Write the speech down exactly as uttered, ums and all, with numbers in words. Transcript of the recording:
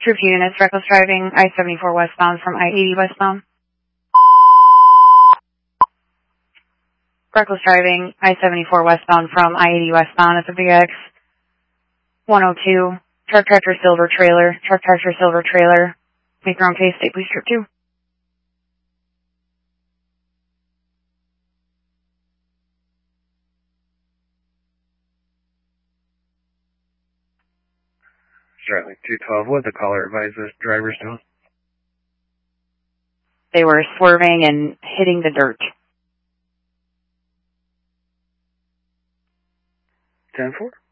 Troop units, reckless driving, I seventy-four westbound from I eighty westbound. Reckless driving, I seventy-four westbound from I eighty westbound at the V X. one oh two, truck tractor silver trailer, truck tractor silver trailer. Make your own pace, state police trip two. Stratling two twelve, what the caller advised the drivers doing? They were swerving and hitting the dirt. ten four.